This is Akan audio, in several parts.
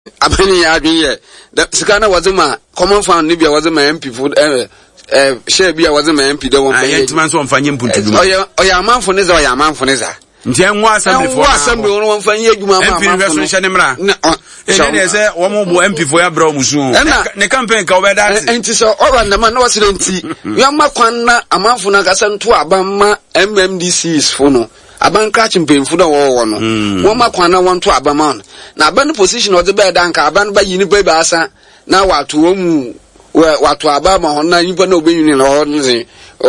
abani ya adwin ye sikana wazema common fund ni bia wazema MP food share bia wazema MP de won fa ntman so mfanye mpuntudu oya amanfo ne za oya amanfo ne za nti enwa assembly for assembly won mfanye adwuma ma MP version hye ne mra ne se wo mo bo MP for ya bra omusu ne campaign ka obeda ati enti so ora na man na wasere nti yamma kwan na amanfo na kasa nto abamma MMDCs fo no abanka chimpemfu da wo no wo makwana wonto abaman na aban position o de be danka aban ba yini be asa na watu omu watu abama honna yipa na obenyuni na ho nze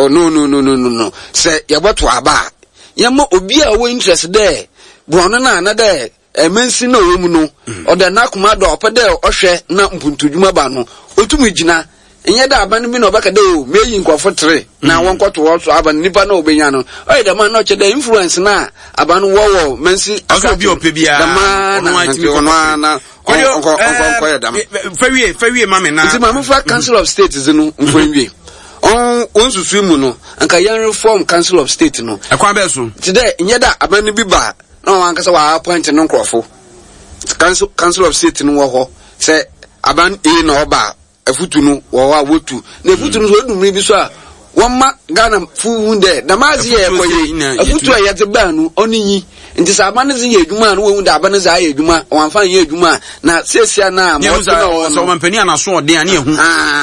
no se yaboto aba yamma obi a wo interest there brono na na there emensi na omu no o de na kuma do opede ohwe na mpuntudwuma ba no otumi gina enye da aban bi na obaka de o meyi nkofo 3 na wonkoto wo so aban nipa na obenya no oye da man no che da influence na aban wo mensi aso bi opebia da man na onko dam fawie mame na nti mamu fa council of state zinu mfwenwie on susu mu no anka yan reform council of state no akwa be so ti de enye da aban bi ba na wan kasa wa appoint no nkofo council of state no wo ho se aban na oba afutu no wo wotu na afutu no so edumri bi so a wamma Ghana fu hunde da mazi ye koyi afutu a yete ba no oninyi nti sa aban ze ye adwuma no wo da aban ze aye adwuma wanfa ye adwuma na sesia na mo na wo so mampani ana so ode ani ehu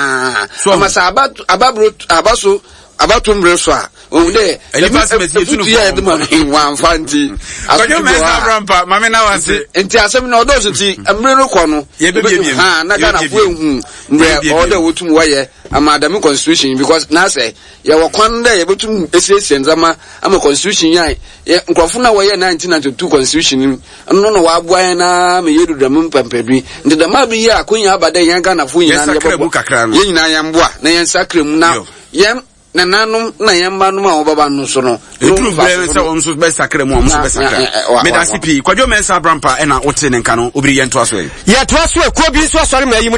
so ma sa ababro abaso abatumbre so a onde afutu ye adwuma wanfa nti akojo mesa brampa mame na wase nti asem na odo so ti amre no kɔ no ye bebiem na Ghana fu ehu mre order wotum waye amadami constitution because na say ye wokwan da ye betum esiesie nzama ama constitution yan nkrofo na waye 1992 constitution no no wa aboa na me yedu dam mpampedui ndi da ma bi ye akonya abada yan Ghana fu nyina ye bobo ye nyina yan boa na yan sakrem na yan na nanum na yamba no ma obaba no so no etru vre se won so be sakra mu so be sakra me da CP kwadwo mensa brampa e na wote ne nka no obiri ye nto aso ye to aso ko bi so asore ma yi mu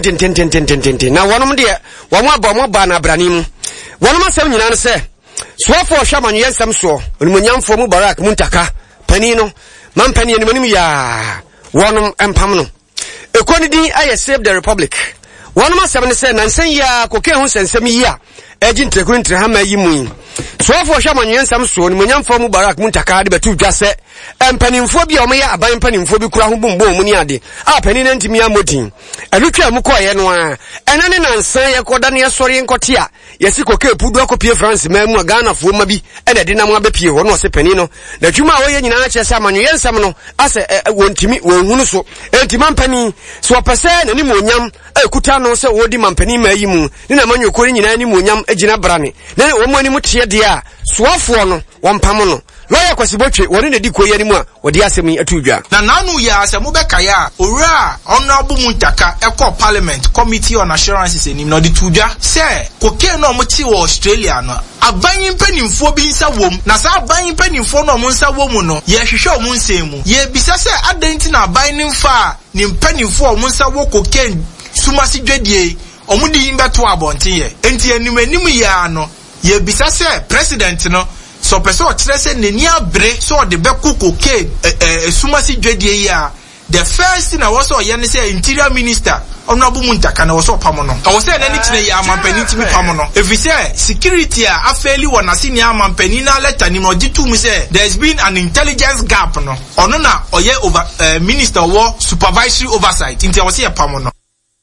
tin na wonom de wo mo ba na brani mu wonom asem nyina ne se so fo hwa manwe nsem so onimonyamfo mu barak muntaka pani no man pani ni manim ya wonom empam no ekoni din aye save the republic wonom asem ne se nansen ya koke hu sensem yi a ejin trekuntre ha ma yi mu so fo hwa manwe nsem so onimonyamfo mu barak muntaka de betu dwase empanimfo bi a omo ya aban panimfo bi kura ho bombom mu ni ade a pani na ntimi amodin elutwa mu koye no a enane nansan ye koda ne sori nkote a yesi koke pudu akopie France ma mu Ghana fo ma bi ene de na mu abepie ho no se pani no na twuma a woye nyina che se amanwe nsem no ase wontimi wonhunu so entima mpani so opese na ni monyam ekuta no se wodi mampani ma yi mu ni na manwe kori nyina ni monyam agina brane na wo mu ani mu tie de a soafo no wompam no lawyer kwasibotwe woni na di koyi ani mu a wodi asemi atudwa na nanu ya asemu beka ya owura honorable muntaka eko parliament committee on assurances enim no di tudwa se koke no mo ti wo Australia no abanyin panimfo bi nsa wom na sa abanyin panimfo no mo nsa wom no ye hwehwe mo nsemu ye bisa se adenti na abanyin fa ni panimfo mo nsa wo koke sumasi dwadie omudi himbeto abonten ye enti animanim ya no ye bisa se president no so person o trese neni abre so de beku koke sumasi dwadie ya the first thing I was ye ne say interior minister honorable muntaka na was opamo no I was say na ni kine ya amampani timi pamo no if we say security a afeli wona sini amampani na letter ni no gitu mu say there's been an intelligence gap no ono na oye over minister wo supervisory oversight inti I was say pamo no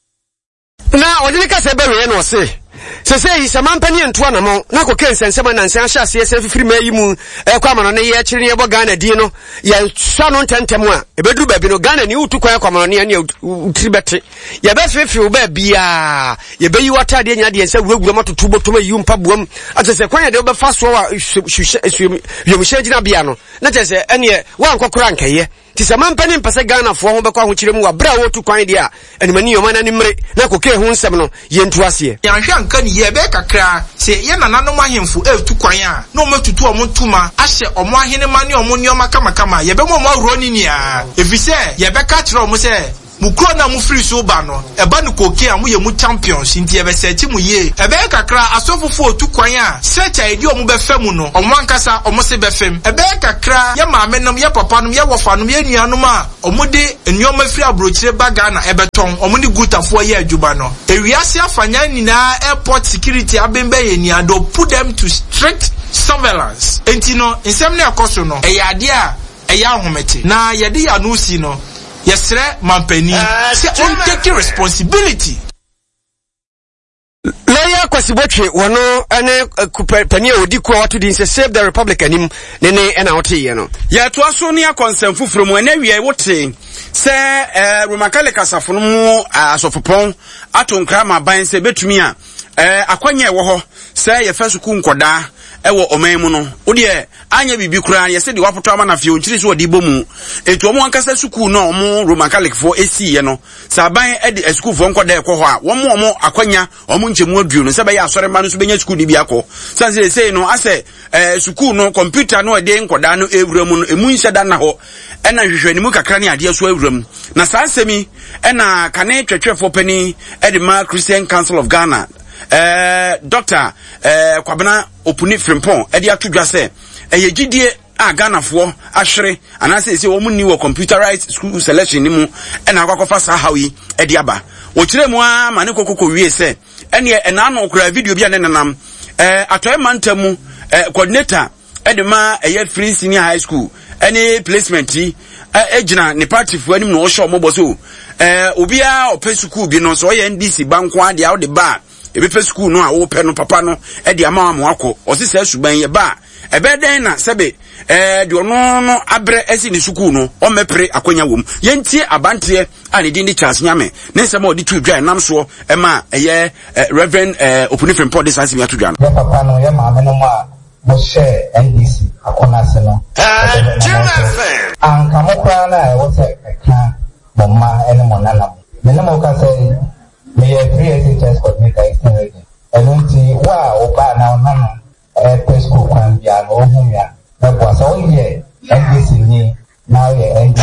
na odini ka se bewe no se se samampani entoa na mo na koke nsensema na nsen ahya se fifiri mayi mu kwamano ne ye kire ne bo Ghana di no ye swa no ntentem a ebeduru ba bi no Ghana ni utu kwan kwamano ne ne utribete ye be fefe ba bia ye be yi wata de nya de nsa wurawura matoto botom yi mpaboam atese kwan de be fa so wa yomhye gina bia no na tese ene wa nkokora nkaye ti samampani mpase Ghana fo ho be kwa ho kire mu wa bra wo tu kwan dia animani yoma na ni mre na koke ho nsem no ye ntu ase ya hwa nka ni ye be kakra se ye nananom ahemfo etu kwan a no matutu omutuma ahye omo ahene ma ne omo nioma kama ye be mo awro ni nia efise ye be ka kire omo se mukro na mu free so ba no eba no koke a mu ye mu champions nti e be search mu ye e be kakra asofofo otu kwan a search ide o mu be fam no omo ankasa omo se be fam e be kakra ye maame nom ye papa nom ye wofa nom ye nuanom a omo de enyoma free abrochire baga na e beton omo ni gutafo ye adwuma no ewiase afanya nyina airport security abembe ye niado put them to strict surveillance enti no nsem na akoso no e yade a e ya ahomete na yade ya no si no yesre mampani say on take responsibility Lawyer Kwasibotwe wono ane kupani odi kwa watu din se save the republic anim ne na wote ye no ya to aso ne akonsem fufuro mu na wie wote se Romakale kasafo no mu asofopon atonkra ma ban se betumi a akwanya ewo ho se ye fesuku nkoda ewo oman mu no wode anya bibi kura ye se de wapoto ama na fie onchiri so odi bomu etu omo ankasa suku no omo Romakale fo esi ye no saban edi esukuu fo nkoda ekwo ho a omo akwanya omo nchemu aduo no se be ya asore ma no so benya sukuu di bi akọ sanse sei no ase sukuu no computer no ede nkoda no ewuramu no emu nhyeda na ho ena hwehwani mu kakra ne ade so ewuramu na sansemi ena kane twetwefo pani edema Christian Council of Ghana Dr. Kwabena Opuni Frimpong edi atudwa se eyegidie a Ghana fo ahwere anase se wo munni wo computerized school selection ni mu ena akwakofa sa hawi edi aba wo kire mu a mane kokoko wie se ene ena no okura video bia ne nanam atoy mantamu coordinator edema free senior high school any placement ejina ne party fo anim no sho mobo so obia opesuku bi no so ye NDC banko ade a wo de ba ebepe school no a wo pe no papa no e de ama mo akọ osisa suban ye ba ebe den na sebe de ono no abre esi ni school no o mepre akonya wom yentie abante a ne din di Charles Nyame ne nsema odi tu dwan nam so e ma eye Reverend Opuni Frimpong de sanse mi atudwan ye papa no ye maame no ma mo share NDC akona se no an kamokra na e wo se ka mo ma ene mo nana me no mo ka se me ye 3 test coordinator Eastern Region enunti wa oba na onana preschool kwan bia no ohumia na kwa so ye NDC ni na ye NDC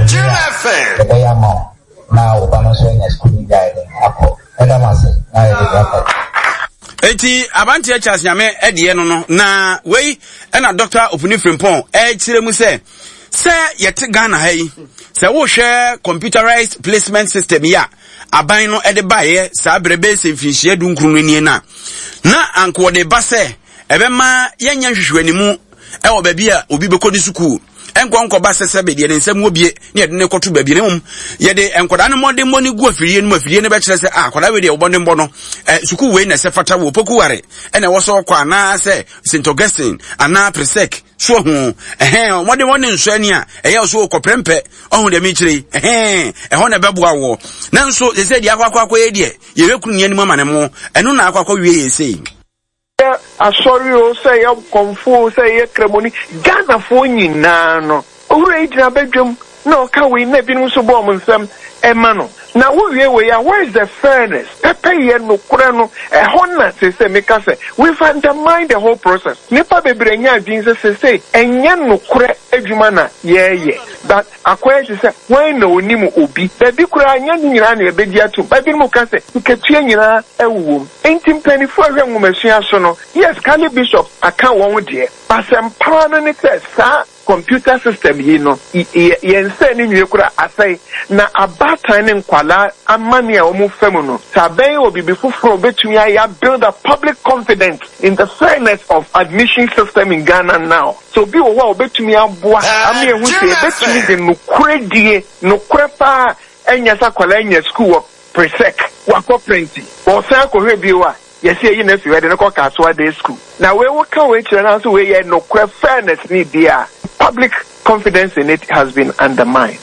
the ya ma na oba no so nya school guide akọ eda mase na ye ga eti abante Charles Nyame ede no na wei na Dr. Opuni Frimpong kire mu se yete Ghana hai se wo hwe computerized placement system ya aban no ede bae sa brebe se mfinhie dunkuru ni na anko de ba se ebe ma yenya hwehwani mu ewo ba bia obi bekodi suku enko ba se be de nsem obie ne yede ne koto ba bi ne yede enkoda ne modem boni gu afirie no afidie ne be kire se akoda we de obonde mbo no suku we na se fata wo pokuware ene wo so kwa na se St Augustine ana Presec so hu modem woni nso ani a eye so koprempe ohun de mi kire ho na beboa wo na nso se de akwa ye de ye rekunu ni anima manemo eno na akwa wie ye sei asori o say ya konfu say ya kremoni Ghana fo nyina no owura ejina bedwam na o ka we na binu so bo nsem ema no na wo we ya where is the fairness pepe ye no kura no honna say make say we've undermined the whole process nipa bebrenya adwin say enye no kura adwuma na ye that akwai say when no onimu obi da bi kura anya nyina na ebedi ato ba bi mu ka say nketua nyina ewuwom entim panifo ahwe nwomesua so no yes Kali Bishop aka won de pasem pa no ne sa computer system yi no yense ni nwie kura asai na abatan ne nkwala amani a omu femu no saben obi befufuro betumi ya build a public confidence in the fairness of admission system in Ghana now so bi wo wa obetumi aboa ami ehu se betumi de nukure pa enya sakwala enya school of Presec wako plenty wo san ko hwe bi wa yes ye na fi wede no ko kaso day school na we wo ka we kire na so we ye no fairness ni dia public confidence in it has been undermined.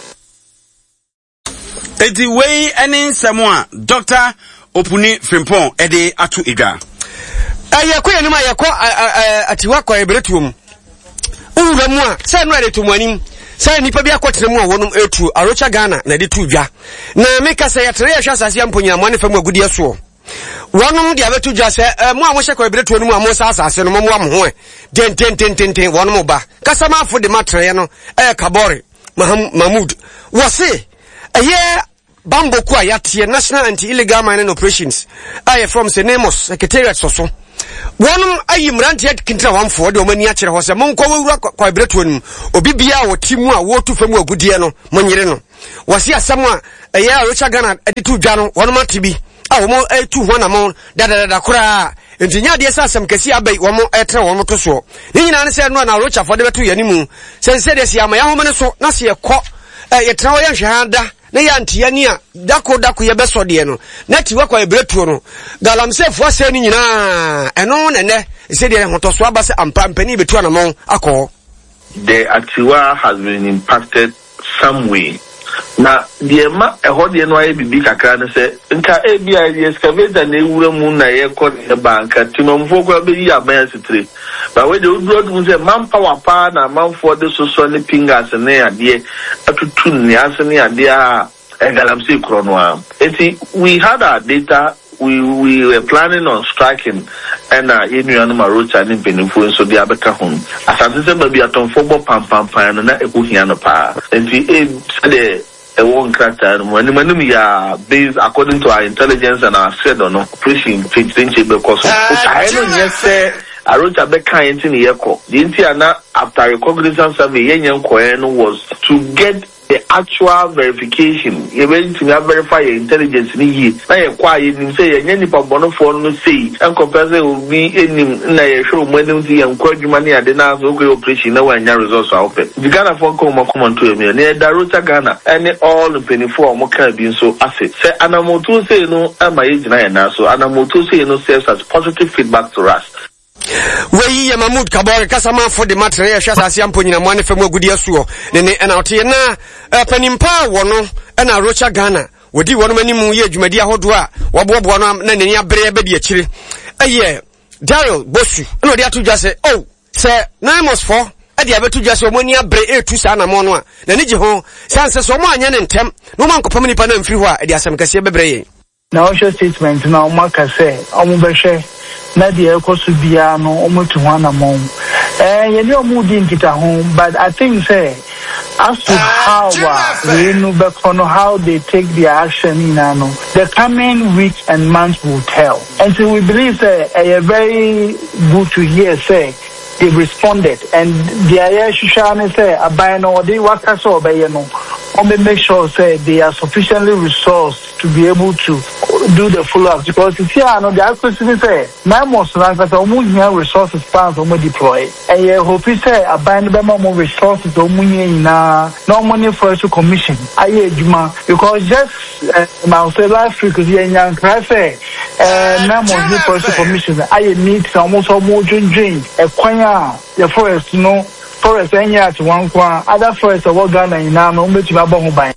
Eti way any someone Dr. Opuni Frimpong ede atu edwa. Ayako yanima ayako atiwako ebretuum. Uwura mu a se no ede to muanim. Sai nipa bi akotere mu a wonum etu arocha Ghana na de tu dwa. Na meka se yetere ya hwa asase amponya mo ne fam agudie so. Wonum dia betu dwa se mu a mo hye ko ebretu no mu a mo sa asase no mo am ho ten wonum ba. Kasama afo de matre no Kabore Mahmoud wose eye bambo kwa yatie National Anti-Illegal Mining Operations aye from Senemos Secretariat so wonum ayi mrantie kintra wamfo de omani akire ho se monko wura kwa ibretuanum obi bia wo timu a wo tu famu agudie no monyere no wasi asam a eya Rocha Ghana editu dwa no wonum atibi a wo mo etu ho na mo da kura entinya de asam kesi abai wo mo etre wo mo to so ni nyina ne se no na Rocha fo de betu yanimu sense de sia ma ya ho me so na se ekọ yetra wo ya hwehada na ya ntia ni a dako ye beso de no na tiwa kwa ebretuo no galamse fo ase ni nyina eno nene se de hoto so aba se ampampani betu na mon akọ. The Atiwa has been impacted some way. Na the ma ehode no aye bibi kakra ne se nka ebia the excavator na ewura mu na ye kọ the bank tinomfo kwa be yi aban sitre ba we de odro mu se manpower pa na manfo de so ne pingas ne ade atutu ne ase ne ade a galamse krono a enti we had our data. We were planning on striking and Yenuanu Marocha and Benifo so the Abeka home. As I said, maybe a ton football pam and a Kuhiano pa. And he said a one character when we are based according to our intelligence and our said on operation because I don't yes say I wrote a Beka in the echo. The Intiana after recognition survey Yenyan was to get the actual verification. You went to verify your intelligence. Now you're quiet and say, any Pabono for no say, and compare will be any show when you encourage money at the NAS operation. No one results are open. The Ghana phone come to me near Rocha Ghana and all the penny for more can be so asset. Say, Anamoto say no, and my age now, so Anamoto say no says as positive feedback to us. We ye Mahmoud Kabore kasama for the matter ya shasa siampo nyina mwane femu agudie suo nene na ote na panimpa wono na Rocha Ghana wodi wono manimu ye dwumadi ahodo a wobobo no na neni abere be de akire eye Daryl Bosu na odi atudwa se oh se Naimos for ade abetu dwa se omoni abere etu sa na mo no a na ni je ho sanse so mo anya ne ntem no man kopam nipa na mfiri ho a ade asem kase bebre ye na osho statement na o maka se omo behwe na de ekosubia no omotu ho na mo yeni omudi nkita ho but I think say as to how we know how they take their action in the coming weeks and months will tell. And so we believe a very good to hear say they responded and the Ayashishane say abino or they work us over make sure say they are sufficiently resourced to be able to do the follow-up because it's here the accuracy say my most like resources plans deploy and you hope you say abandon more resources no money for us to commission because just now say last week because young cry say now money for us to commission I need almost drink the forest forest enya at one kwa other forest of Ghana in now no metu aba ho ban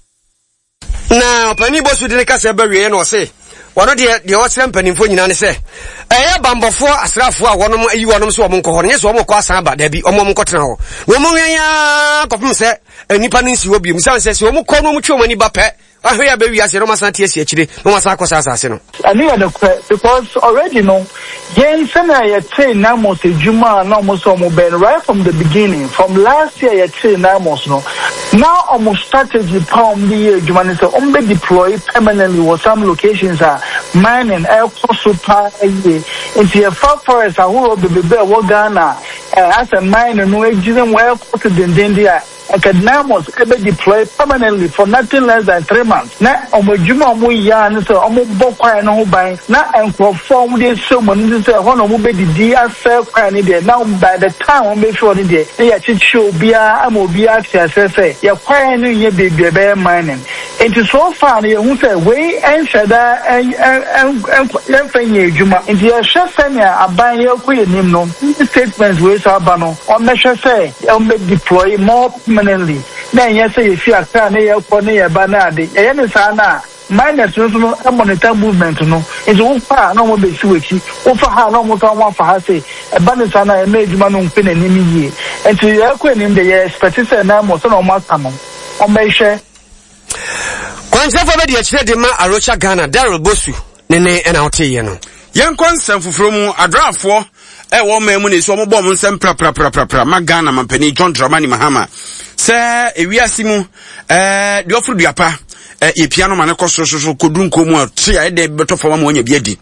na pani Bosu de ka se ba wie no se wono de o se mpanimfo nyina ne se bambofo asrafo a wono ayi wono so omo nkọ nye so omo kwa san ba da bi omo nkọtena ho wo mo ya kofum se nipa no nsi wo bi musa se omo kọ no mo twa mani ba pe ahwe ya be wi ase no masante esi akire no masa akosa asase no ani ya because already no yen sana ya say na mo se juma na mo so mo ben right from the beginning from last year ya say na mo no now almost strategy pound the year juma ne so be deploy permanently with some locations are mining air super into a far forest ahuro be Ghana as a miner no ejire mo air to dendendia Academos ebe deploy permanently for nothing less than 3 months. Na omojuma omo ya ni so omo bokwa no ho ban na enkrofo de so mo ni so ho no mo be didi afẹ kwa ni de now by the time omo be sure ni de ya chicho bia amobia tiasese ya kwa ni ye be be mining. It is so far you who say we and shada and fenye juma into your shafanya aban ye ko yenim no statements we so abano o measure say omo deploy more permanently. Then yes, if you are trying to ba na de e ne sa na minus no monitor movement no is wo fa na mo be si weki wo fa ha na mo ka wa fa ha say e ba ne sa na e ma eduma no mpe na ni yie enti e ko enim de ye expect say na mo so na mo aka no o me hwe kwanzafo be de akire de ma Rocha Ghana Daryl Bosu ne na otiye no yen konsem fufuro mu adrafo wo memu ne so mo bom nsem pra magana mampani John Dramani Mahama se ewiase mu de ofuru duapa e piano mane koso so kodun komu a tia e de beto fama mo nya biadi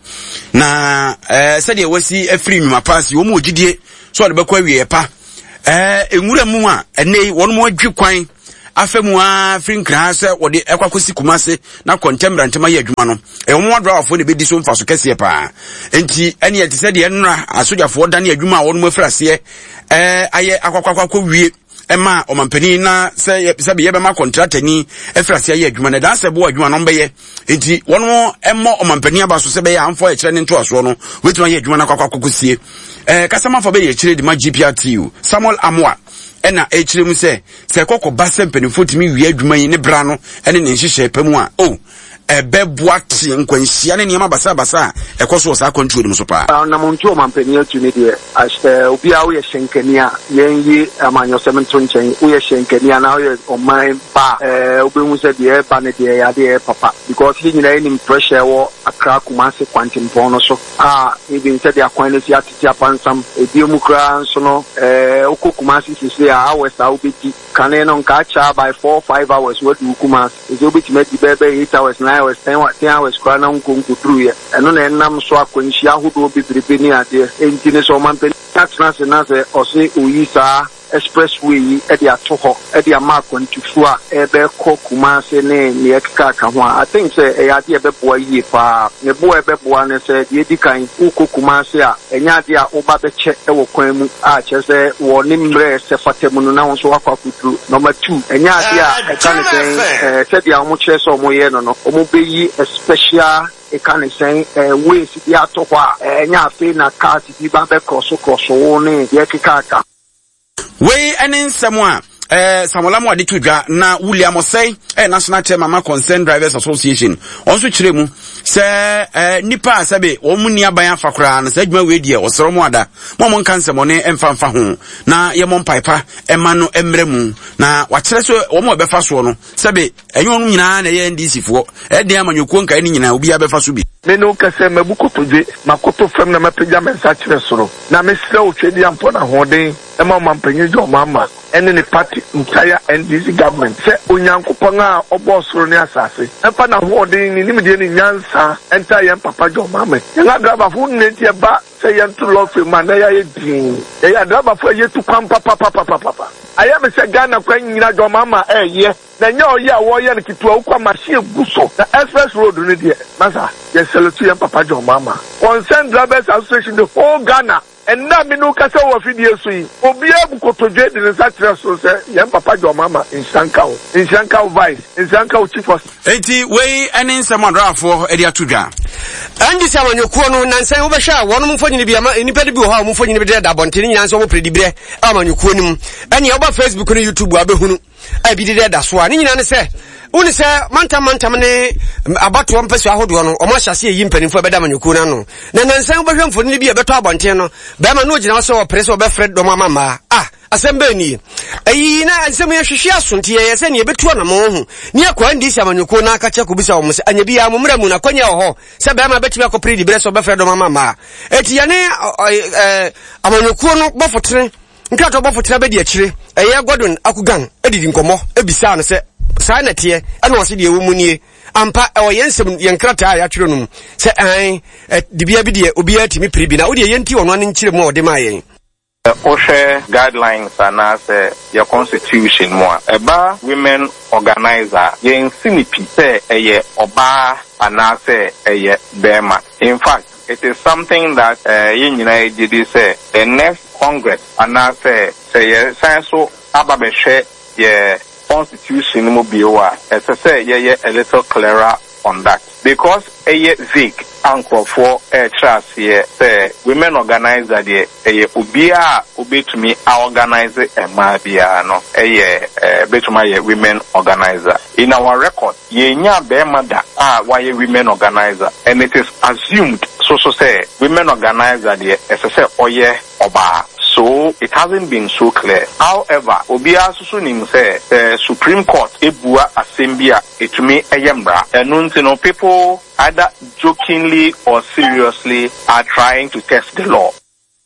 na se de wasi afri nwuma pass wo mo gidie so de bekwa wie pa enwura mu a ene won mo adwi kwan afemu afri nkra se wode ekwakosi kumase na contemporary ntema ye adwuma no wo mo adwafo ne bedi so mfa so kese pa enti ene ye tise de nra asojafo da ne adwuma won mo afrase aye akwakwakwa wie ema omampani na se be ma contract ni efrase aye adwuma na dan se bo adwuma no mbeye enti wono emmo omampani aba so se be ya amfo e kire ne nto aso no wetuma aye adwuma na kwakwakosie kasama fo be ye kire de ma GPRTU Samuel Amwa ena e kire mu se kokko ba se mpanifo timi wi adwuma yi ne bra no ene ne nhihye pamu a beboati nkwanhia ne niam basa ekoso sa control mu so pa na montu o mampani atumi de obi a wo ye shenkania yenyi amanyo semento nchen wo ye shenkania na wo ye oman ba obehu se de ba ne de ya de papa because he nyina any pressure wo akra Kumasi Quantum Pono so even said the akwan si atiti apansam ediemu kra so no okko Kumasi sisi a hours a obeti kane no nka cha by 4 5 hours what do Kumasi is obeti meti bebe 8 hours 9 hours 10 hours kra na nkonko through ye eno na enam so akwanhia hodo bibiribe ni ade enti ne so man pe tax na se osi oyisa expressway e dia toho e dia mark on tufua e be ko Kumasi ne ne ekaka ho I think say e ya de be boa yi pa ne boa be boa ne say de dikan uko Kumasi a enya de a oba be che e wo kwan mu a che say wo ne mre se fatemu no na so akwa kuturu number 2 enya de a e kan say dia mo che so mo ye no mo be yi a special e kan say way si dia to kwa enya fe na car ti ba be cross wo ne de ekaka we enen samwa Samuel Amwa de tudwa na William Osei National Chairman ma Concerned Drivers Association onso kire mu se nipa asabe wo mu ni aban afakora na se adwuma we die osoro mu ada mo kansemo ne emfa ho na ye mo mpaipa ema no emre mu na wa kire so wo mo befa so no sebe enyo no nyina na ye NDC fo de amanyoko nka ni nyina obi abefa so bi me no kase mabukotoje makoto fam na mapegya mensa kire soro na mesra otwedi ampo na hoden ema mampanyi jo mama ene ne party entire NDC government se onyankopon a obosoro ne asase efa na hoden ni nimde ni nyansa entire papa jo mama nga driver fu neti ba se yentu lofe man na ya din ya driver fu yetu kwam papa aya me se Ghana kwa nyina jo mama ye na nya oye a wo ye ne kitua ukwa machine guso na express road ni de masa ye salute yan papa jo mama Concerned Drivers Association the whole Ghana and na me no kasa wo fidie so yi obi abukotoje de nsa kire so se yan papa jo mama in Shankau vice in Shankau chief of enti we enen samandrafo e dia tudwa andi samanyokuo no nansan wo behwa wono mfonyini bia nipa de bi ho mfonyini bi da bontene nyina nso wo predibre amanyokuo nim ene oba Facebook ne YouTube abehunu abi de da so a ne nyina ne se woni se mantam ne abato mpese ahodo no o ma hyase yi mpanimfo beda manyokuo na no na nansan wo behwa mfonyini bi beto abontene no be ma no gina so wo press wo be fred do mama asembe ni ayi na ansem ye hwehwe asonte ye se ne betu na mo hu ni akwa ndi si amanyoko na aka che ko bisa wo mo se anya bi ya mo mra mu na kwanya wo ho se be ma betu akọ predi bre so be fred do mama eti ya ne amanyoko no bofotre nkrato bofotre be di akire eye godon akugan edidi nkomo ebisa no se sa na tie ana wo se de wo mu nie ampa o yensem yenkrata ya twere no se dibia bi de obi atimi predi na wo de yenti wono an nkire mu o de ma yen OSHA guidelines and as your constitution more eba women organizer yen sinipi say eye oba and as eye bema. In fact, it is something that yen did say the next Congress and as say so ababeshe ye constitution mo biwa say ye a little clearer on that because eye vague anchor for trust here say women organizer there ubia ubetumi organize emabia no betuma women organizer in our record yenya bemada why women organizer and it is assumed so say women organizer there say oye oba. So it hasn't been so clear. However, Obia Susunim say the Supreme Court Ebua Assembia etumi eyembra. And people either jokingly or seriously are trying to test the law.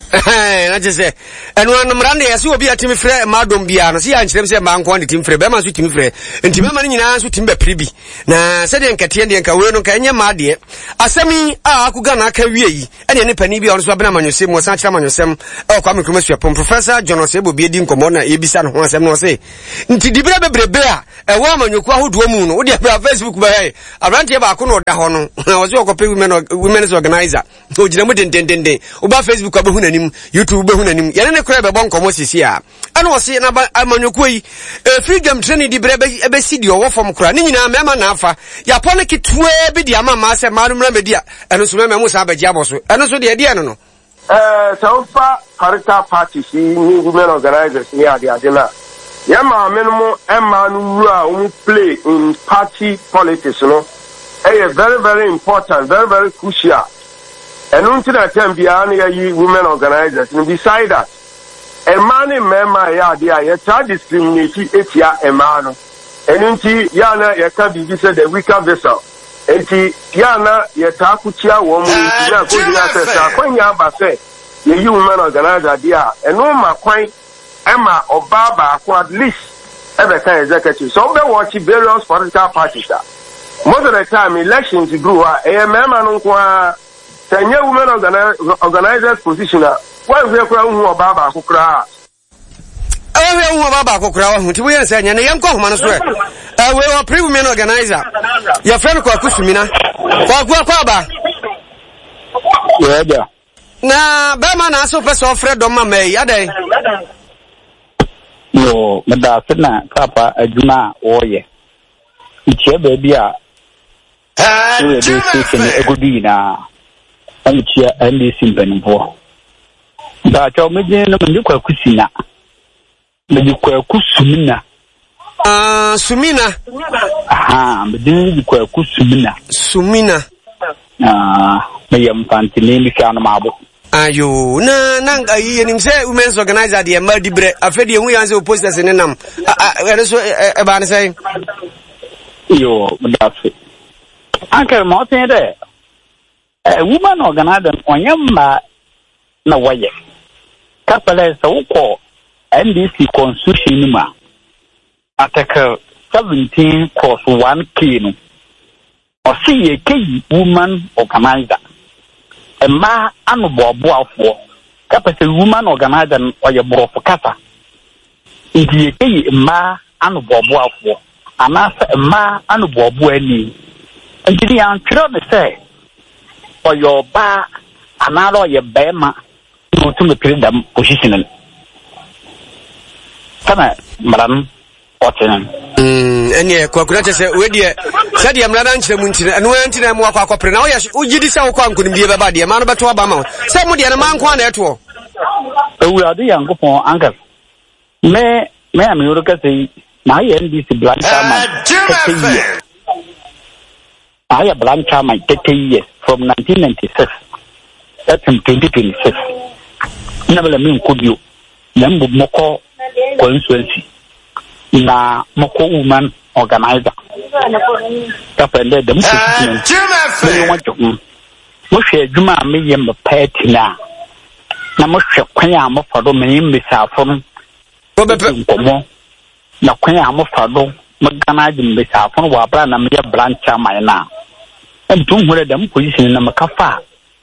na je enu anumrande yesi obi atimi frɛ madom bia no si ya nkyerem sɛ ma nko ne tim frɛ be ma so tim frɛ enti mema ne nyinaa so tim be pribi na sɛ de nkate de nka we no ka enye ma de asɛmi a akuga na aka wie yi ene ne pani bia ɔno so abena manyosem mo san kyerɛ manyosem kwa mekroma suapom professor John Osebo bi edi nkomo na ebisa no ho asɛm no se nti dibere bebrebe a ɛwɔ amanyoku ahodoɔ mu no wo de bra Facebook ba hɛ abrante ba ko no da hɔ no ɔse ɔkɔpɛ women's organizer ogina mu dendendenden wo ba Facebook abehu nanim YouTube behu nanim yɛne ne kora bɛbɔ nkɔmɔ sisi a ɛna ɔse na amanyoku yi freedom training dibere ɛbɛsi di ɔwɔ fam kora ne nyinaa mɛma na afa yapɔ ne ketewa bi di ama ma sɛ ma no mra media ɛno so mɛma mu sa abɛgye abɔ so ɛno so de deɛ no so far political parties ni women organizers ni ade na yama minimum emma no play in party politics no very very important, very very crucial. And until that time be women organizers and beside that a man in mema ya dia try discriminate etia a man and until yana ya can be said the weaker vessel enti yana ya ta kuchia woman na go dia say kwanya ba say you women organizer dia and no ma kwan Emma Obaba at least every time executive. So we watch various political parties. Most of the time elections grew Emma Senior women organizers position. Why we are who Obaba who cry? Oh, we are Obaba who cry. We are saying, young Kohman, we are pre-women organizer. Your friend Kwakusumina. Kwaba. Yeah. Na Bama na so person Fred Doma May, Yade. Yo, madafina kapa adwuma oye. Ichie baby a we dey station egudi na anchia NDC mpanimfo. Da cho meje no me kwa kusina. Me kwa kusumina. Sumina. Aha, me kwa kusumina. Sumina. Me yam pantini mi kana mabo. Ayo na yin say women's organizer de ma dibre afedi hu yan say posters ne nam so e ba ne say yo mdafe anke mo tin de women organizer onyamba na waye kapale so ko NDC constitution ma article 17 cross 1k no o see ye key woman organizer ma anu boaboafo kapese woman organizer oye brofo kasa ndi ekei ma anu boaboafo anasa ma anu boabo ani ndi ya ntwero ne se oyo ba anaro oye bema no to freedom position kana maram otenan enye kwa kunate se wedie sadi ya mlada nchire munchire anu ntina mu akwa kopre na oya ugidi se okwa nkuni bie beba de ma no beto aba ma se mu de na man kwa na eto ewurade yankopon anka me am yoro say na ye NDC blanca man aya blanca man 30 years from 1996 that's in 2026 na bela mi nkodio na mbo moko constituency na moko woman organizer kapende dem mo hwe adwuma me yem party na mo hwe kwan a mo fado me mbisafo no nkomo na kwan a mo fado mo gana de mbisafo no wa bra na me branch aman na entum hore dem position na makafa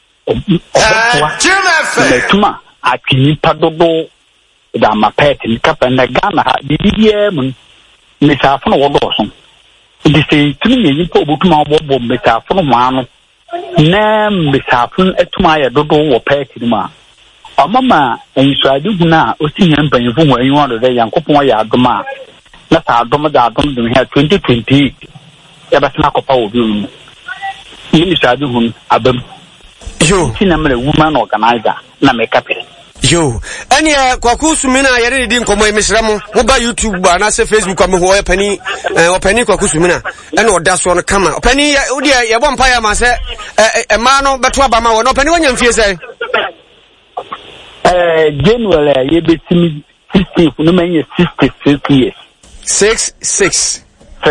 tuma atini padodo da ma party kapende gana ha bibie mun mbisafo no wodo so di se tumi yin po botuma bobo mbisafo no maano na mbisafo etuma ya dodo wo party ma amama ensuade guna osinyan panfo ho anyu ado de yankopon ya adoma na sa adoma da adom de ha 2020 ya basna kopa obi mu ni ensuade hu abam yo tinamre woman organizer na make up yo ene kwaku sumina yare di nkomo emisramo wo ba YouTube ba na se Facebook am ho opani kwaku sumina ene oda so no kama opani odi ye bo mpa ya ma se ma no beto aba ma wo no opani wanya mfie se January ye betimi 60 no menye 66 years 66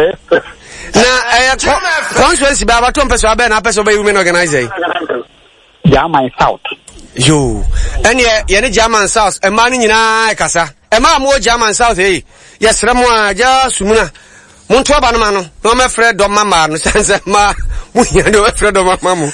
na conference ba ba to mpeso aba na peso ba women organizer Jamai South yo ene ye ne German South e ma ni nyina kasa e ma mo German South eh yesra mo aja sumuna muntu aba no ma no no me frɛ dɔ mama no sense ma mu nya no me frɛ dɔ mama mo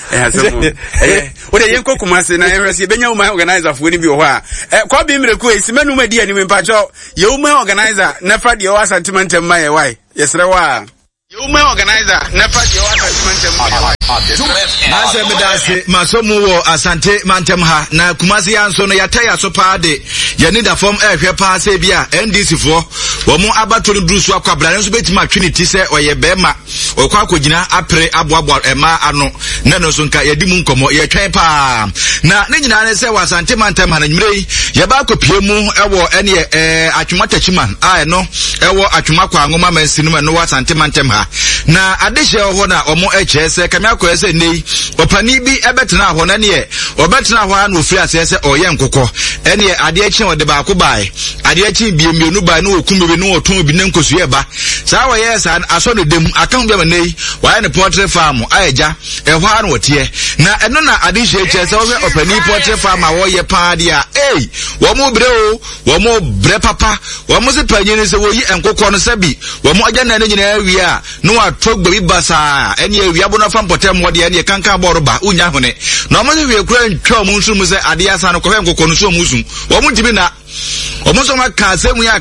o de yenko kumase na ehwese benya woman organizer fo ni bi ho a kwa bi mreku esimanu ma di ani me mpacho ye woman organizer na fa de o asantiment ma ye why yesra wa ye woman organizer na fa de o asantiment ma ye why Ase medase masomu wo asante mantem ha na kumase ya nso no yataya so pa de ye need a form ehwe pa se bia NDC fo wo mu abato no duru so akwabra nso betima twinity se oye bema okwa akogina apre aboabo ema ano na no so nka yedi mu nkomo ye twen pa na ne nyina ne se wasante mantem ha na nwumrei ye ba kopie mu ewo ene atwuma tachiman a no ewo atwuma kwa ngoma mansinum no wasante mantem ha na adehye ho na omo eche se kamia ko ese nei opani bi ebetena ho na ne obetena ho na ofiri ase oye nkokɔ ene ade echi ode ba ko bai ade echi biemienu ba na okumbe no oton bi na nkosu eba saa wo yes aso no dem akan bi ma nei wa ne poultry farm ayeja ehwa na wotie na eno na adehye eche se wo opani poultry farm a wo ye pa de a wo mo bre o wo mo bre papa wo mo se panyini se wo yi nkokɔ no sabi wo mo agya na ne nyina awie a no atogbo bi basa ene awia bo na fa mpotem wo de ene kanka boroba unya hone na mo se wie kura ntwa mo nsu mu se ade asa no kɔhɛ nkokɔ no so mu su wo mo tibi na omo so maka asemu ya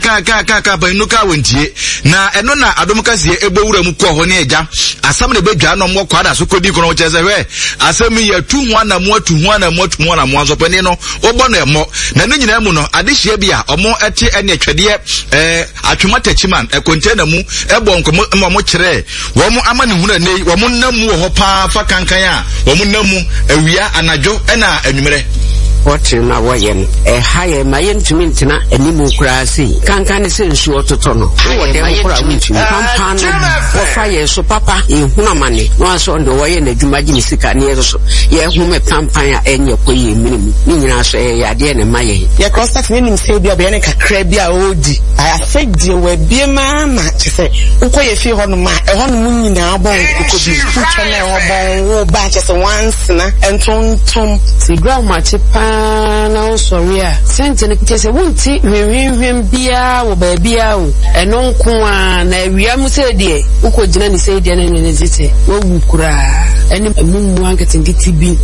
ka ba nuka wontie na eno na adom kase ebowura mu kɔ ho ne agya asam ne bedwa no mo kwada so kodi kono kyese hwe asemu ya tu ho na mo atu ho na mo atu ho na mo azopani no obo no emo na no nyina mu no adehye bia omo ete ene atwede atwuma tachiman container mu ebo nkomo mo kyerɛ wo mo ama ne huna nei wo mo nam wo ho pa fa kankan a wo mo nam awia anadwo na anwumere what na wayen higher mayen tumintina animu krasi kankan se nsu ototo no wo de nkora wintu kampan wo fire so papa ehuna mane no aso ndo wayen na dwumaji ni sika ne so ye hume pampan a enye koye minimu ni nyina so ya de ne maye ye crosstat ni nim se bia be ne kakra bia odi I said die we bie mama chese ukoye fi ho no ma ho no nyina bon kokobi fucha na ho bon wo ba chese once na entontom sigra machipa na sorry a sente ne kese wonti hwehwehwem bia wo ba bia o eno nko a na awia mu se de ukogina ni se de na ne zite wo wukura eni mumu ankete ngiti bi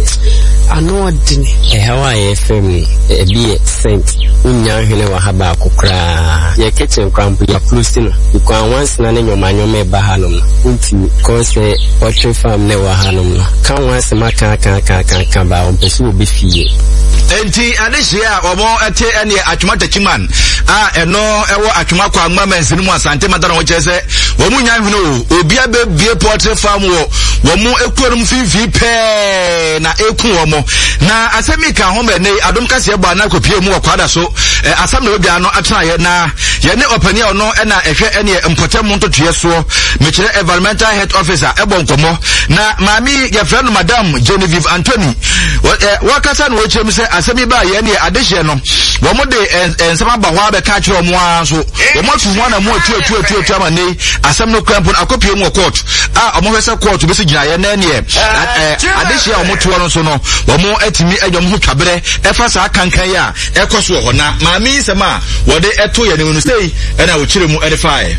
ano odine Hawaii FM bi sent unya hwene wa haba akokra ye kitchen cramp ya closing ko once na ne nyomanyo me ba hanom unti ko se poultry farm ne wa hanom no kan once maka kan ba on pese obi fie enti adehye a omo ete ene atwuma tachiman a eno ewo atwuma kwa ngma mansinum asante madara wo kyese wo mu nya hwene o obi abebie poultry farm wo mu ekuorum fifi pe na eku wo mo na asemi ka ho me nei adom kase ba na kopie mu kwada so asam na obia no atena ye na ye ne opani a no na ehwe ene mpotem ntotoye so mekire environmental health officer ebonkomo na mami ye friend madam Genevieve Anthony wakasa no wechem se asemi ba ye ne adehye no wo mo de ensama ba ho abeka kire mo aso wo mo tu ho na mo atu ama nei asem no krampon akopie mu court a omo hwese court be se gina ye na ne adehye a mo to no so no wo mo atimi adwom ho twabere efa sa kankan ya ekoso ho na mami sema wo de eto ye ne no sei na wo kire mu edify.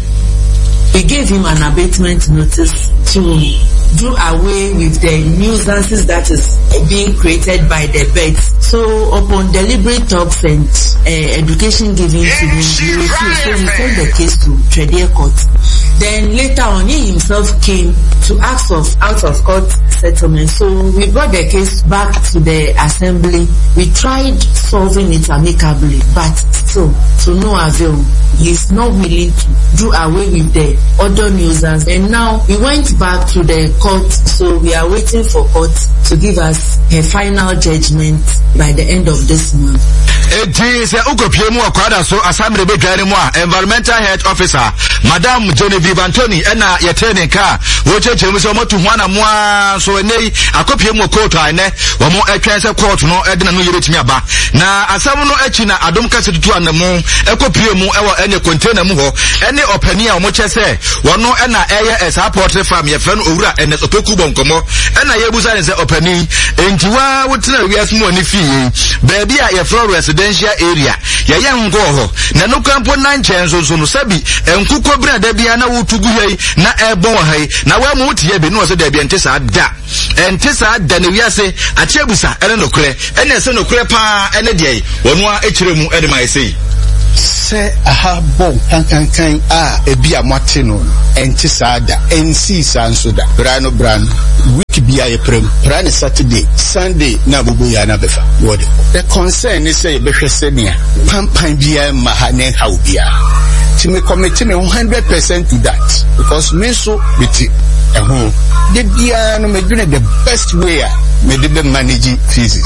We gave him an abatement notice to do away with the nuisances that is being created by the birds. So upon deliberate talks and education given to him, he refused. So he sent the case to Trade Court. Then later on, he himself came to ask of out-of-court settlement. So we brought the case back to the assembly. We tried solving it amicably, but still to no avail. He's not willing to do away with the other nuisance. And now we went back to the court, so we are waiting for court to give us a final judgment by the end of this month. It is Ukopiemu Akwada so Assembly Bedranimoa, Environmental Health Officer, Madam Genevieve Anthony, and Yatene Car, which is to one more so a nay, Akopiemu Kota, or more a cancer court, no Edna Yurichmiaba. Now, Asamuno Echina, Adom Cassitu and the moon, Ecopiemu, any container muho, any opinion, which I say, one no ena air as a portrait from your friend Ura and Ernest Opoku bonkomo na yebusa ne se opani entiwa wotena wiase mu ani fie baabi a ye from residential area ya ye ngo ho na no kampo na nchen so no sabi enkuko brada bia na wotugu hei na ebon hei na wa mu tie bi no so da bia ntesa da ne wiase achebusa ene nokre ene se nokre pa ene de wonu a echiremu ene mai sei se aha bon kankan a ebi amate no enti sada ensi sanso da brano week bia ye prem brano Saturday Sunday na bubu ya na befa wode the concern is say behwe senia pampan bia ma ha ne hawo bia ti me commit me 100% to that because me so biti the bia no me do the best way me dey manage fees.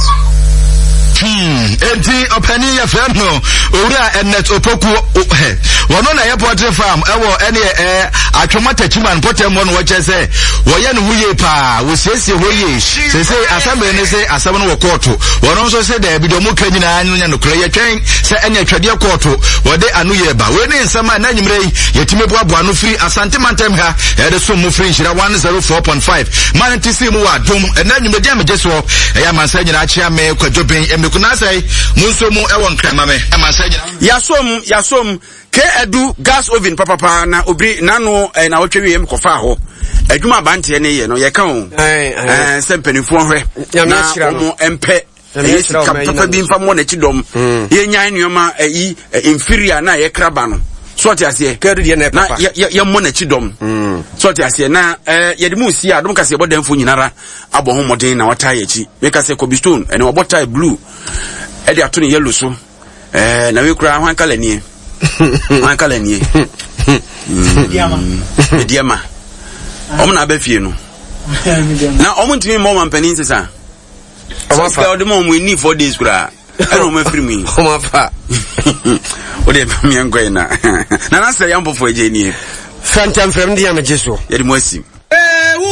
Enti opani ya friend no owura Ernest Opoku wono na airport farm ewo ene atwoma tachiman potem no wo chese wo ye no huye pa wo siesie hoye sese asambe ne se asam no wo koto wono so se da bi do mu kanyina anya no kra ye twen se ene atwade koto wode anu ye ba we ne nsama na nyimre yetime boaboa no free asante mantem ha e de so mu free shira 104.5 man tisi mu wa dum na nyimre dia mejeso ya mansa nyina achia me kwadwoben kuna say munso mu ewon krama me amasaje yasom ke edu gas oven papa na obri nano na wotwe yem kofa ho adwuma bante ne ye no ye kan sempenifo hwe na mo empe papa bi mfa mo na chidom ye nyan nyoma inferior na ye kraba no so ti ase kedu de na papa ye mo na chidom so ti ase na ye de mu si adom kase bodamfo nyinara abo ho modern na wata ye chi me kase cobblestone ene obota blue e de ato ne yellow so na we kura hwan kala nie diama na ba fie no na ntimi mo mampani nsesa omafa ode mo ni 4 days kura eno ma free me omafa ode mi anko ina na na se yambo fo eje ni fantam from dia me jeso ye de mo asi